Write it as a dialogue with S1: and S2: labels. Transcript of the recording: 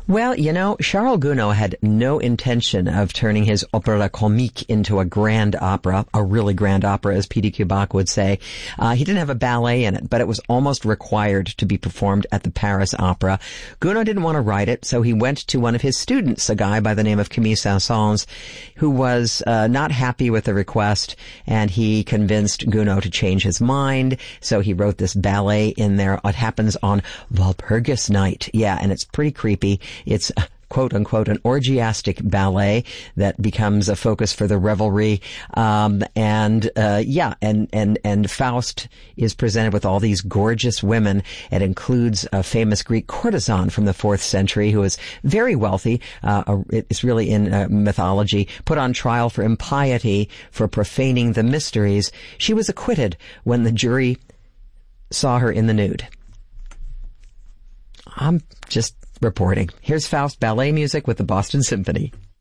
S1: Well, Charles Gounod had no intention of turning his opéra comique into a grand opera, a really grand opera, as P.D.Q. Bach would say. He didn't have a ballet in it, but it was almost required to be performed at the Paris Opera. Gounod didn't want to write it, so he went to one of his students, a guy by the name of Camille Saint-Saëns, who was not happy with the request, and he convinced Gounod to change his mind, so he wrote this ballet in there. It happens on Walpurgis Night. Yeah, and it's pretty creepy. It's quote unquote an orgiastic ballet that becomes a focus for the revelry. And Faust is presented with all these gorgeous women. It includes a famous Greek courtesan from the 4th century who is very wealthy. It's really in mythology, put on trial for impiety, for profaning the mysteries. She was acquitted when the jury saw her in the nude. I'm just reporting. Here's Faust ballet music with the Boston Symphony.